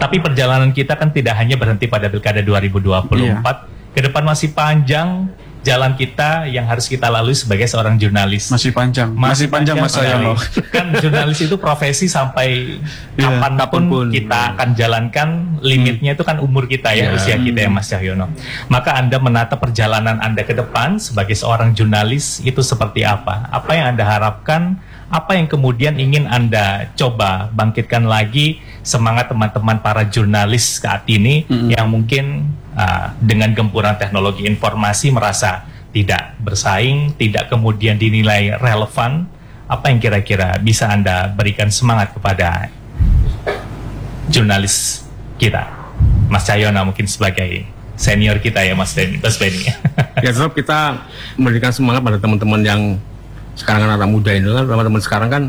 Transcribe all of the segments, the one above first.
Tapi perjalanan kita kan tidak hanya berhenti pada Pilkada 2024. Ke depan masih panjang jalan kita yang harus kita lalui sebagai seorang jurnalis. Masih panjang Mas Sayono. Kan jurnalis itu profesi sampai kapanpun kita akan jalankan. Limitnya itu kan umur kita ya, usia kita ya Mas Cahyono. Maka Anda menata perjalanan Anda ke depan sebagai seorang jurnalis itu seperti apa? Apa yang Anda harapkan? Apa yang kemudian ingin Anda coba bangkitkan lagi semangat teman-teman para jurnalis saat ini yang mungkin dengan gempuran teknologi informasi merasa tidak bersaing, tidak kemudian dinilai relevan. Apa yang kira-kira bisa Anda berikan semangat kepada jurnalis kita? Mas Cahyono mungkin sebagai senior kita ya Mas Benny. Ya tetap kita memberikan semangat pada teman-teman yang sekarang anak muda ini kan, teman-teman sekarang kan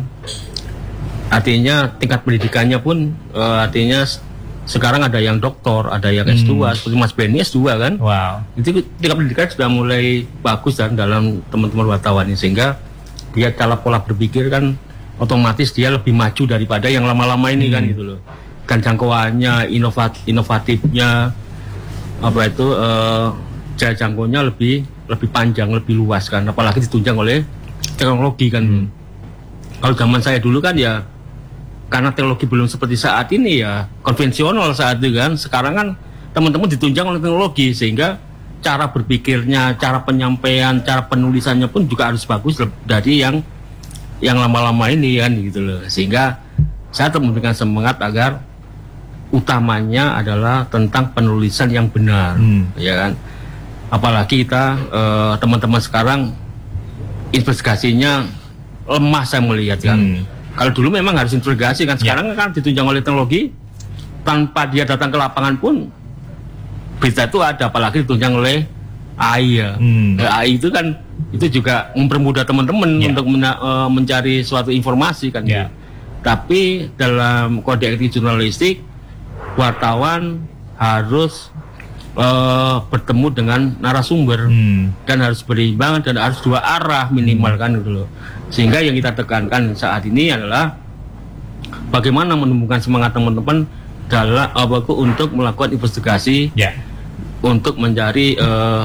artinya tingkat pendidikannya pun artinya sekarang ada yang doktor, ada yang S2, seperti Mas Benny S2 kan. Wow. Itu tingkat pendidikan sudah mulai bagus dan dalam teman-teman wartawan ini, sehingga dia cara pola berpikir kan otomatis dia lebih maju daripada yang lama-lama ini kan gitu loh. Kan jangkauannya, inovatifnya apa itu jaya jangkaunya lebih panjang, lebih luas kan, apalagi ditunjang oleh teknologi kan. Kalau zaman saya dulu kan ya karena teknologi belum seperti saat ini ya konvensional saat itu kan. Sekarang kan teman-teman ditunjang oleh teknologi, sehingga cara berpikirnya, cara penyampaian, cara penulisannya pun juga harus bagus dari yang lama-lama ini kan gitu loh. Sehingga saya tetap memberikan semangat agar utamanya adalah tentang penulisan yang benar, ya kan. Apalagi kita teman-teman sekarang investigasinya lemah saya melihat kan. Kalau dulu memang harus investigasi kan, sekarang kan ditunjang oleh teknologi, tanpa dia datang ke lapangan pun berita itu ada, apalagi ditunjang oleh AI ya. AI itu kan itu juga mempermudah teman-teman untuk mencari suatu informasi kan. Tapi dalam kode etik jurnalistik, wartawan harus bertemu dengan narasumber dan harus berimbang dan harus dua arah minimal kan gitu loh. Sehingga yang kita tekankan saat ini adalah bagaimana menumbuhkan semangat teman-teman dalam untuk melakukan investigasi untuk mencari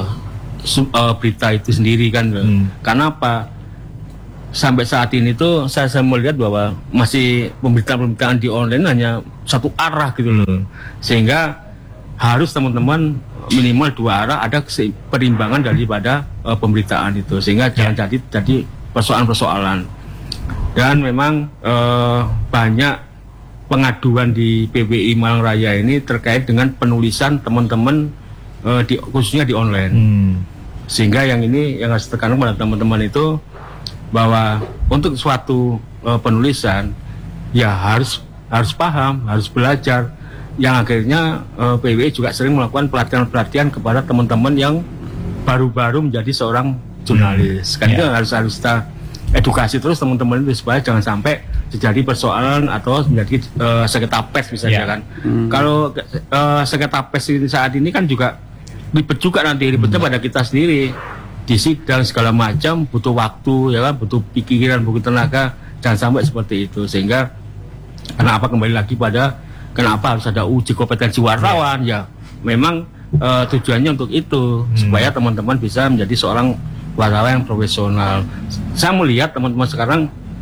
berita itu sendiri kan. Karena apa? Sampai saat ini tuh saya melihat bahwa masih pemberitaan di online hanya satu arah gitu loh. Sehingga harus teman-teman minimal dua arah, ada perimbangan daripada pemberitaan itu, sehingga jangan jadi persoalan-persoalan. Dan memang banyak pengaduan di PBI Malang Raya ini terkait dengan penulisan teman-teman khususnya di online. Sehingga yang ini yang harus tekankan pada teman-teman itu bahwa untuk suatu penulisan ya harus paham, harus belajar. Yang akhirnya PBI juga sering melakukan pelatihan-pelatihan kepada teman-teman yang baru-baru menjadi seorang jurnalis. Kan itu harus kita edukasi terus teman-teman itu supaya jangan sampai terjadi persoalan atau menjadi sengketa pers misalnya kan. Kalau sengketa pers saat ini kan juga ribet juga, nanti ribetnya pada kita sendiri di sidang segala macam, butuh waktu ya kan, butuh pikiran, butuh tenaga, jangan sampai seperti itu. Sehingga kenapa kembali lagi pada kenapa harus ada uji kompetensi wartawan ya memang tujuannya untuk itu supaya teman-teman bisa menjadi seorang wartawan yang profesional. Saya melihat teman-teman sekarang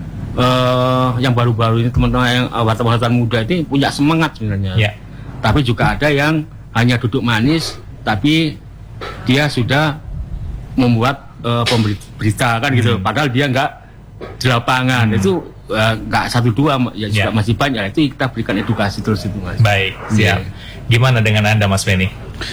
yang baru-baru ini, teman-teman yang wartawan muda ini punya semangat sebenarnya. Tapi juga ada yang hanya duduk manis tapi dia sudah membuat berita kan gitu, padahal dia nggak di lapangan. Itu nggak satu dua ya, juga masih banyak. Itu kita berikan edukasi terus itu Mas. Baik, siap. Gimana dengan Anda Mas Benny?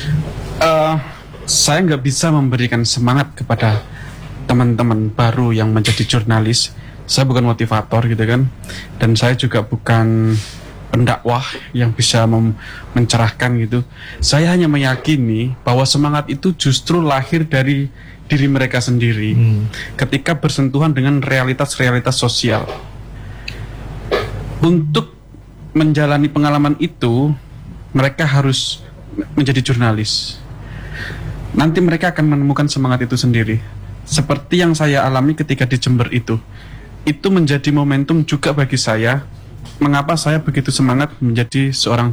Saya nggak bisa memberikan semangat kepada teman-teman baru yang menjadi jurnalis. Saya bukan motivator gitu kan, dan saya juga bukan pendakwah yang bisa mencerahkan gitu. Saya hanya meyakini bahwa semangat itu justru lahir dari diri mereka sendiri ketika bersentuhan dengan realitas-realitas sosial. Untuk menjalani pengalaman itu, mereka harus menjadi jurnalis. Nanti mereka akan menemukan semangat itu sendiri. Seperti yang saya alami ketika di Jember itu menjadi momentum juga bagi saya. Mengapa saya begitu semangat menjadi seorang